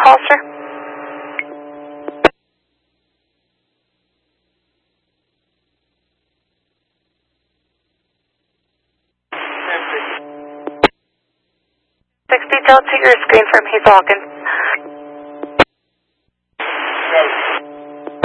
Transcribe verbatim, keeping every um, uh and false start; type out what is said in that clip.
call, sir? six detail to your screen from Heath Hawkins.